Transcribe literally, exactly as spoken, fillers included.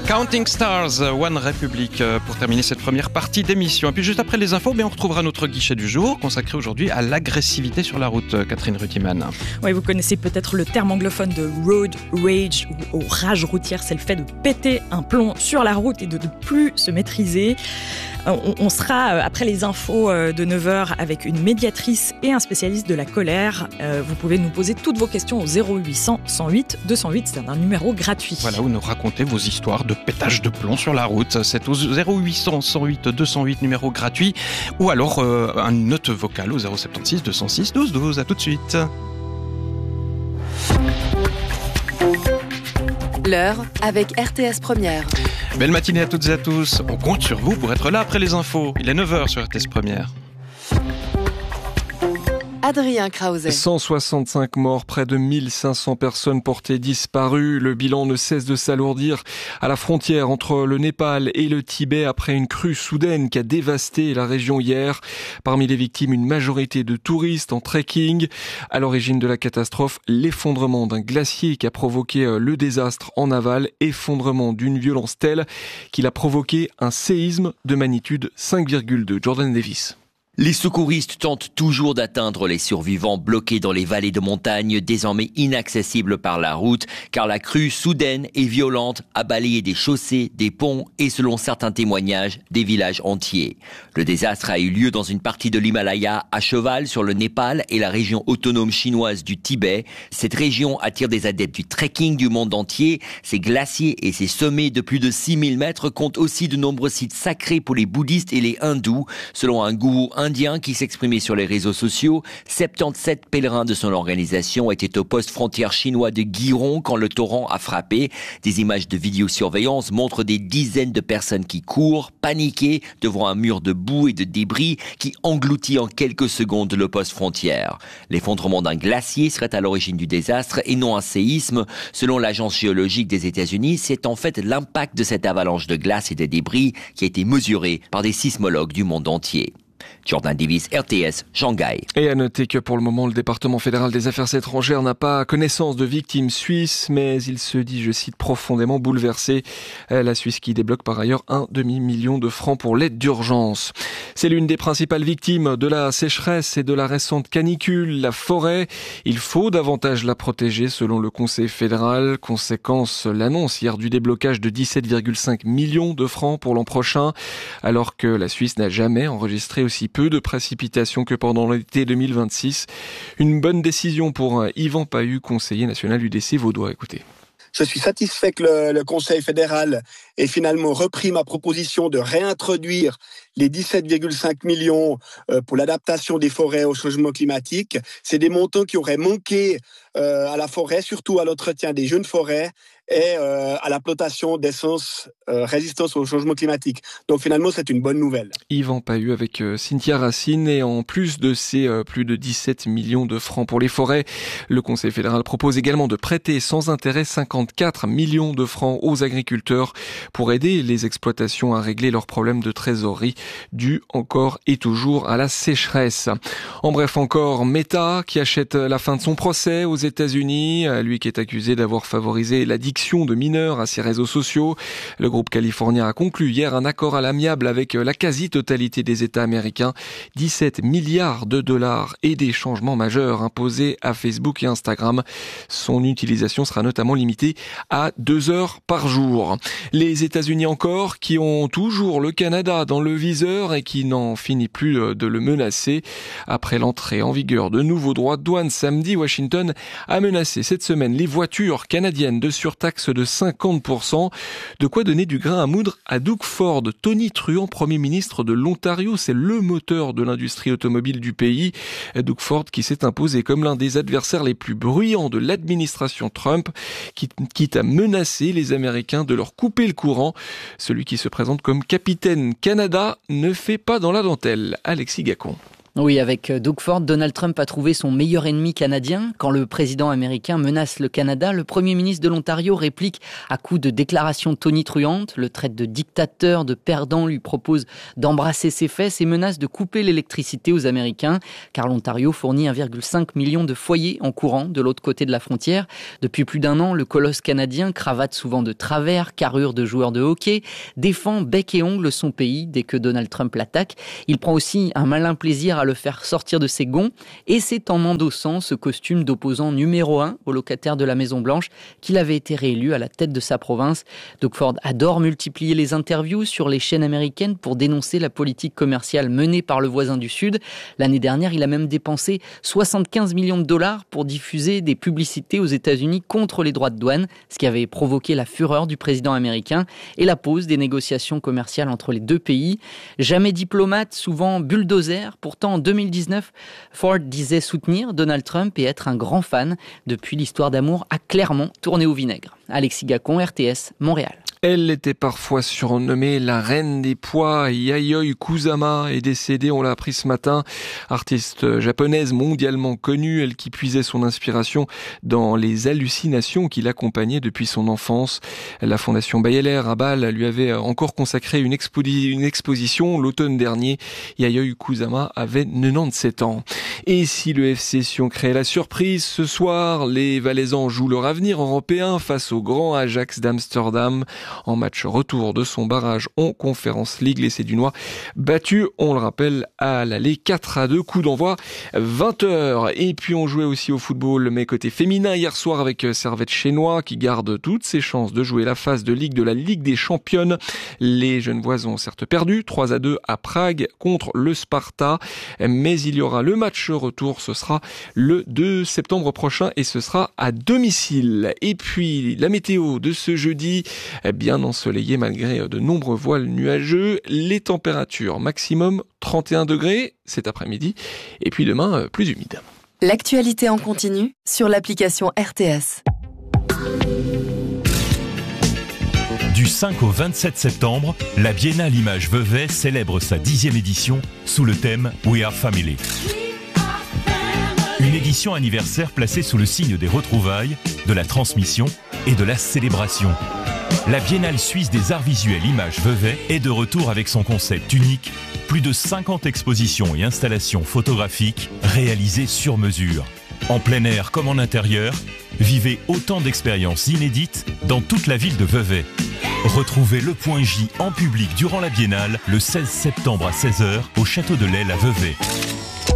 Counting Stars, One Republic, pour terminer cette première partie d'émission. Et puis juste après les infos, mais on retrouvera notre guichet du jour, consacré aujourd'hui à l'agressivité sur la route, Catherine Rutiman. Oui, vous connaissez peut-être le terme anglophone de road rage ou rage routière, c'est le fait de péter un plomb sur la route et de ne plus se maîtriser. On, on sera, après les infos de neuf heures, avec une médiatrice et un spécialiste de la colère. Vous pouvez nous poser toutes vos questions au zéro huit cents cent huit deux cent huit, c'est un numéro gratuit. Voilà, où nous racontez vos histoires de pétage de plomb sur la route. C'est au zéro huit cents cent huit deux cent huit, numéro gratuit, ou alors euh, une note vocale au zéro sept six deux cent six douze douze. À tout de suite. L'heure avec R T S Première. Belle matinée à toutes et à tous. On compte sur vous pour être là après les infos. Il est neuf heures sur R T S Première. Adrien Krause. cent soixante-cinq morts, près de mille cinq cents personnes portées disparues. Le bilan ne cesse de s'alourdir à la frontière entre le Népal et le Tibet après une crue soudaine qui a dévasté la région hier. Parmi les victimes, une majorité de touristes en trekking. À l'origine de la catastrophe, l'effondrement d'un glacier qui a provoqué le désastre en aval, effondrement d'une violence telle qu'il a provoqué un séisme de magnitude cinq virgule deux. Jordan Davis. Les secouristes tentent toujours d'atteindre les survivants bloqués dans les vallées de montagne, désormais inaccessibles par la route, car la crue soudaine et violente a balayé des chaussées, des ponts et, selon certains témoignages, des villages entiers. Le désastre a eu lieu dans une partie de l'Himalaya, à cheval sur le Népal et la région autonome chinoise du Tibet. Cette région attire des adeptes du trekking du monde entier. Ses glaciers et ses sommets de plus de six mille mètres comptent aussi de nombreux sites sacrés pour les bouddhistes et les hindous. Selon un gourou indien qui s'exprimait sur les réseaux sociaux, soixante-dix-sept pèlerins de son organisation étaient au poste frontière chinois de Giron quand le torrent a frappé. Des images de vidéosurveillance montrent des dizaines de personnes qui courent, paniquées, devant un mur de boue et de débris qui engloutit en quelques secondes le poste frontière. L'effondrement d'un glacier serait à l'origine du désastre et non un séisme. Selon l'agence géologique des États-Unis, c'est en fait l'impact de cette avalanche de glace et de débris qui a été mesuré par des sismologues du monde entier. Jordan Davis, R T S, Shanghai. Et à noter que pour le moment, le département fédéral des affaires étrangères n'a pas connaissance de victimes suisses, mais il se dit, je cite, profondément bouleversé. La Suisse qui débloque par ailleurs un demi-million de francs pour l'aide d'urgence. C'est l'une des principales victimes de la sécheresse et de la récente canicule, la forêt. Il faut davantage la protéger selon le Conseil fédéral. Conséquence, l'annonce hier du déblocage de dix-sept virgule cinq millions de francs pour l'an prochain, alors que la Suisse n'a jamais enregistré aussi peu de précipitations que pendant l'été deux mille vingt-six. Une bonne décision pour Yvan Pahu, conseiller national U D C vaudois. Écoutez. Je suis satisfait que le, le Conseil fédéral ait finalement repris ma proposition de réintroduire les dix-sept virgule cinq millions pour l'adaptation des forêts au changement climatique. C'est des montants qui auraient manqué euh, à la forêt, surtout à l'entretien des jeunes forêts et euh, à la plantation d'essences euh, résistance au changement climatique. Donc finalement, c'est une bonne nouvelle. Yvan Pahu avec euh, Cynthia Racine, et en plus de ces euh, plus de dix-sept millions de francs pour les forêts, le Conseil fédéral propose également de prêter sans intérêt cinquante-quatre millions de francs aux agriculteurs pour aider les exploitations à régler leurs problèmes de trésorerie dus encore et toujours à la sécheresse. En bref, encore Meta qui achète la fin de son procès aux États-Unis, lui qui est accusé d'avoir favorisé l'addiction de mineurs à ses réseaux sociaux. Le groupe californien a conclu hier un accord à l'amiable avec la quasi-totalité des États américains. dix-sept milliards de dollars et des changements majeurs imposés à Facebook et Instagram. Son utilisation sera notamment limitée à deux heures par jour. Les États-Unis encore, qui ont toujours le Canada dans le viseur et qui n'en finit plus de le menacer. Après l'entrée en vigueur de nouveaux droits de douane samedi, Washington a menacé cette semaine les voitures canadiennes de surtaxe de cinquante pour cent. De quoi donner du grain à moudre à Doug Ford. Tony Truant, Premier ministre de l'Ontario, c'est le moteur de l'industrie automobile du pays. Doug Ford qui s'est imposé comme l'un des adversaires les plus bruyants de l'administration Trump, quitte à menacer les Américains de leur couper le courant. Celui qui se présente comme capitaine Canada ne fait pas dans la dentelle. Alexis Gacon. Oui, avec Doug Ford, Donald Trump a trouvé son meilleur ennemi canadien. Quand le président américain menace le Canada, le premier ministre de l'Ontario réplique à coups de déclarations tonitruantes, le traite de dictateur, de perdant, lui propose d'embrasser ses fesses et menace de couper l'électricité aux Américains, car l'Ontario fournit un virgule cinq million de foyers en courant de l'autre côté de la frontière. Depuis plus d'un an, le colosse canadien, cravate souvent de travers, carrure de joueur de hockey, défend bec et ongle son pays dès que Donald Trump l'attaque. Il prend aussi un malin plaisir à le faire sortir de ses gonds, et c'est en endossant ce costume d'opposant numéro un au locataire de la Maison-Blanche qu'il avait été réélu à la tête de sa province. Doug Ford adore multiplier les interviews sur les chaînes américaines pour dénoncer la politique commerciale menée par le voisin du Sud. L'année dernière, il a même dépensé soixante-quinze millions de dollars pour diffuser des publicités aux États-Unis contre les droits de douane, ce qui avait provoqué la fureur du président américain et la pause des négociations commerciales entre les deux pays. Jamais diplomate, souvent bulldozer, pourtant en deux mille dix-neuf, Ford disait soutenir Donald Trump et être un grand fan. Depuis, l'histoire d'amour a clairement tourné au vinaigre. Alexis Gacon, R T S, Montréal. Elle était parfois surnommée la reine des poids. Yayoi Kusama est décédée, on l'a appris ce matin. Artiste japonaise mondialement connue, elle qui puisait son inspiration dans les hallucinations qui l'accompagnaient depuis son enfance. La Fondation Bayeler à Bâle lui avait encore consacré une, expo- une exposition l'automne dernier. Yayoi Kusama avait quatre-vingt-dix-sept ans. Et si le F C Sion créait la surprise, ce soir, les Valaisans jouent leur avenir européen face au grand Ajax d'Amsterdam. En match retour de son barrage en Conference League, les Sédunois battus, on le rappelle, à l'aller quatre à deux, coup d'envoi vingt heures. Et puis on jouait aussi au football, mais côté féminin hier soir avec Servette Chénois qui garde toutes ses chances de jouer la phase de Ligue de la Ligue des Championnes. Les Genevoises ont certes perdu trois à deux à Prague contre le Sparta, mais il y aura le match retour, ce sera le deux septembre prochain et ce sera à domicile. Et puis la météo de ce jeudi, bien ensoleillé malgré de nombreux voiles nuageux, les températures maximum trente et un degrés cet après-midi et puis demain plus humide. L'actualité en continu sur l'application R T S. Du cinq au vingt-sept septembre, la Biennale Images Vevey célèbre sa dixième édition sous le thème We Are Family. Une édition anniversaire placée sous le signe des retrouvailles, de la transmission et de la célébration. La Biennale suisse des arts visuels Images Vevey est de retour avec son concept unique, plus de cinquante expositions et installations photographiques réalisées sur mesure. En plein air comme en intérieur, vivez autant d'expériences inédites dans toute la ville de Vevey. Retrouvez le Point J en public durant la Biennale le seize septembre à seize heures au Château de l'Aile à Vevey.